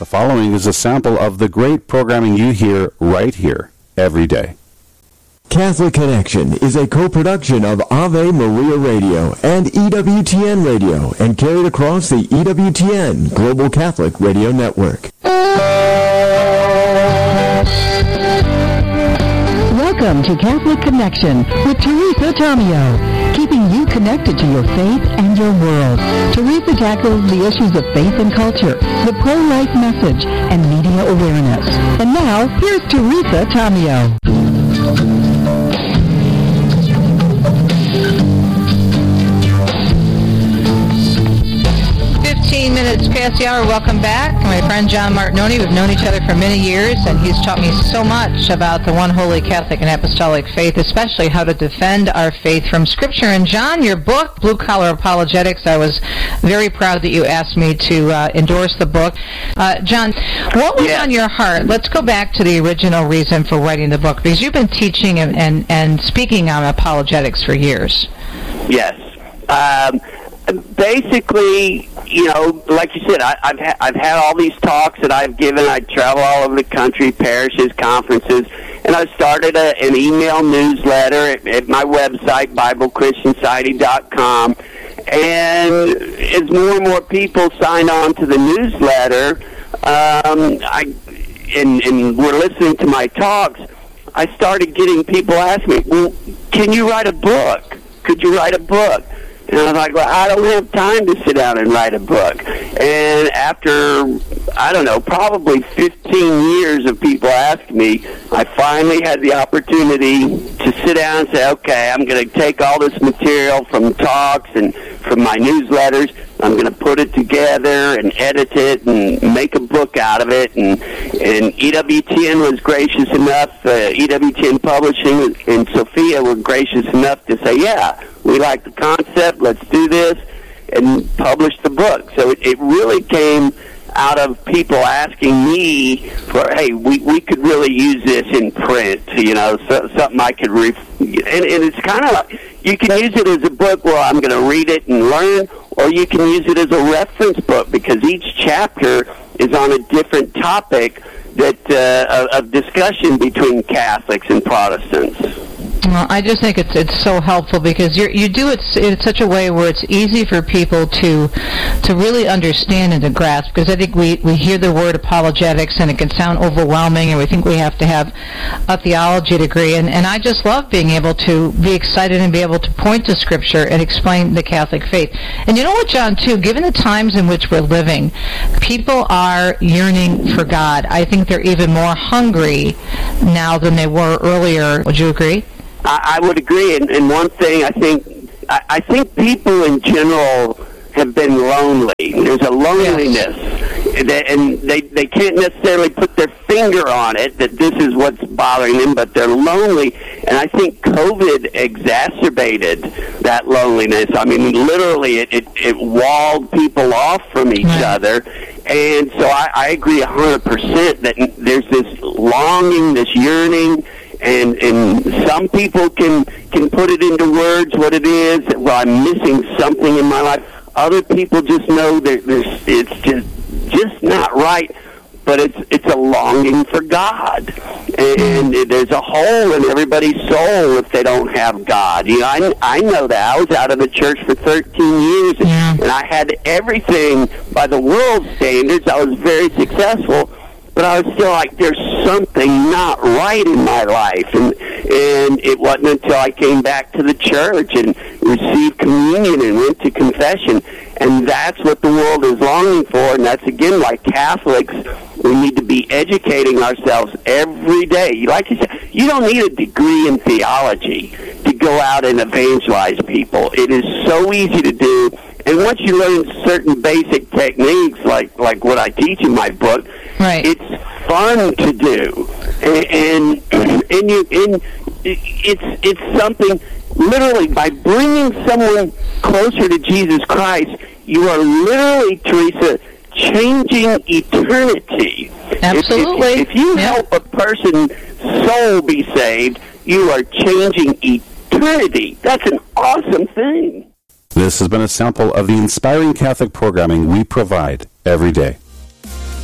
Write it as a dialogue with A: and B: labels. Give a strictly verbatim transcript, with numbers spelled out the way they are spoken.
A: following is a sample of the great programming you hear right here every day.
B: Catholic Connection is a co-production of Ave Maria Radio and E W T N Radio and carried across the E W T N Global Catholic Radio Network.
C: Welcome to Catholic Connection with Teresa Tomeo, keeping you connected to your faith and your world. Teresa tackles the issues of faith and culture, the pro-life message, and media awareness. And now, here's Teresa Tomeo.
D: fifteen minutes past the hour. Welcome back. My friend John Martinoni. We've known each other for many years, and he's taught me so much about the one holy Catholic and apostolic faith, especially how to defend our faith from Scripture. And John, your book, Blue Collar Apologetics, I was very proud that you asked me to uh, endorse the book. Uh, John, what was yeah. on your heart? Let's go back to the original reason for writing the book, because you've been teaching and, and, and speaking on apologetics for years.
E: Yes. Um, Basically, you know, like you said, I, I've ha- I've had all these talks that I've given. I travel all over the country, parishes, conferences, and I started a, an email newsletter at, at my website, Bible Christian Society dot com. And as more and more people sign on to the newsletter, um, I and, and were listening to my talks, I started getting people asking me, "Well, can you write a book? Could you write a book?" And I was like, well, I don't have time to sit down and write a book. And after, I don't know, probably fifteen years of people asking me, I finally had the opportunity to sit down and say, okay, I'm going to take all this material from talks and from my newsletters, I'm going to put it together and edit it and make a book out of it. And, and E W T N was gracious enough, uh, E W T N Publishing and Sophia were gracious enough to say, yeah, we like the concept, let's do this, and publish the book. So it, it really came out of people asking me for, hey, we, we could really use this in print, you know, so, something I could read. And, and it's kind of like, you can use it as a book where I'm going to read it and learn, or you can use it as a reference book because each chapter is on a different topic that uh, of, of discussion between Catholics and Protestants.
D: Well, I just think it's it's so helpful because you you do it in such a way where it's easy for people to to really understand and to grasp. Because I think we, we hear the word apologetics and it can sound overwhelming, and we think we have to have a theology degree. And, and I just love being able to be excited and be able to point to Scripture and explain the Catholic faith. And you know what, John, too, given the times in which we're living, people are yearning for God. I think they're even more hungry now than they were earlier. Would you agree?
E: I, I would agree, and, and one thing I think, I, I think people in general have been lonely. There's a loneliness, yes. that, and they they can't necessarily put their finger on it that this is what's bothering them, but they're lonely, and I think COVID exacerbated that loneliness. I mean, literally, it, it, it walled people off from each right. other, and so I, I agree one hundred percent that there's this longing, this yearning. And and some people can, can put it into words what it is. Well, I'm missing something in my life. Other people just know that there's it's just just not right. But it's it's a longing for God, and, and there's a hole in everybody's soul if they don't have God. You know, I I know that. I was out of the church for thirteen years, and,
D: yeah.
E: and I had everything by the world's standards. I was very successful. But I was still like, there's something not right in my life. And and it wasn't until I came back to the church and received communion and went to confession. And that's what the world is longing for. And that's, again, like Catholics, we need to be educating ourselves every day. Like you said, you don't need a degree in theology to go out and evangelize people. It is so easy to do. And once you learn certain basic techniques, like, like what I teach in my book,
D: right.
E: it's fun to do, and and, and you and it's it's something. Literally, by bringing someone closer to Jesus Christ, you are literally, Teresa, changing eternity.
D: Absolutely.
E: If, if, if you
D: yeah.
E: help a person's soul be saved, you are changing eternity. That's an awesome thing.
A: This has been a sample of the inspiring Catholic programming we provide every day.